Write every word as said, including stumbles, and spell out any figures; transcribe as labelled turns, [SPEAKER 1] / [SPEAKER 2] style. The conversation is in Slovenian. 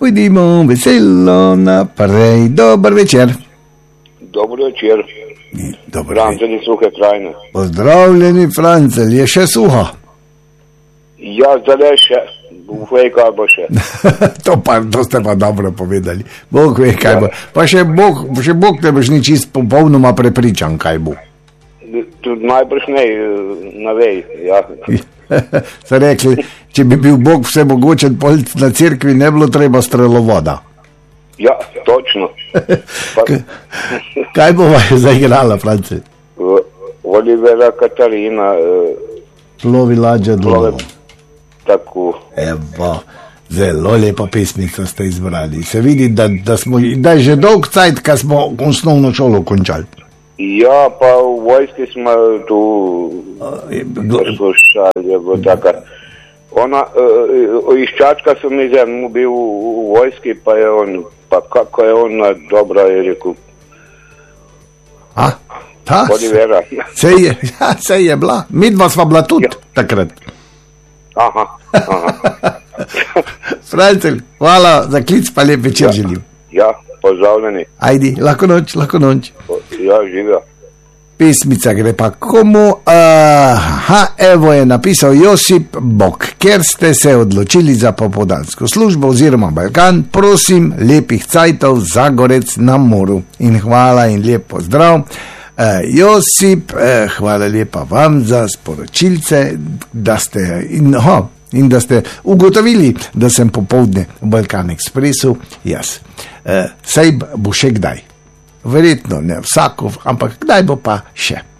[SPEAKER 1] Pojdimo veselo naprej. Dober večer.
[SPEAKER 2] Dober večer.
[SPEAKER 1] Dober
[SPEAKER 2] Francelj iz Suhe krajine.
[SPEAKER 1] Pozdravljeni, Francelj, je še suho?
[SPEAKER 2] Ja, zdaj še, Bog ve, kaj bo še.
[SPEAKER 1] to, pa, to ste pa dobro povedali. Bog ve, kaj ja. bo. Pa še Bog, še Bog te boš ni čist popolnoma prepričan, kaj bo.
[SPEAKER 2] Tudi najbrž ne, ne vej, ja.
[SPEAKER 1] So rekli, če bi bil Bog vse mogočen, na cerkvi ne bilo treba strelovoda.
[SPEAKER 2] Ja, točno. Pa,
[SPEAKER 1] kaj bova je zaigrala, Francelj?
[SPEAKER 2] Olivera Katarina.
[SPEAKER 1] Plovi ladja dolo.
[SPEAKER 2] Tako.
[SPEAKER 1] Evo, zelo lepa pesmica ste izbrali. Se vidi, da, da smo, da je že dolg cajt, kad smo osnovno šolo končali.
[SPEAKER 2] Ja, pa v vojski smo tu poslušali, bo taka. Ona, uh, iz Čačka sem izjem bil v vojski, pa je on, pa kako je ona dobra, je rekel.
[SPEAKER 1] A, ta?
[SPEAKER 2] Olivera.
[SPEAKER 1] Se je, ja, se je bila. Midva sva bila tudi ja. takrat.
[SPEAKER 2] Aha, aha.
[SPEAKER 1] Francelj, hvala za klic, pa lep večer
[SPEAKER 2] ja.
[SPEAKER 1] želim.
[SPEAKER 2] Ja, pozdravljeni.
[SPEAKER 1] Ajdi, lahko noč, lahko noč.
[SPEAKER 2] Ja, živijo.
[SPEAKER 1] Pesmica gre pa komu? Aha, evo je napisal Josip Bok. Ker ste se odločili za popoldansko službo oziroma Balkan, prosim, lepih cajtov Zagorec na moru. In hvala in lep pozdrav. Uh, Josip, uh, hvala lepa vam za sporočilce, da ste, in, oh, in da ste ugotovili, da sem popovdne v Balkan Ekspresu. Jaz. Uh, sej bo še kdaj. Verjetno ne vsako, ampak kdaj bo pa še.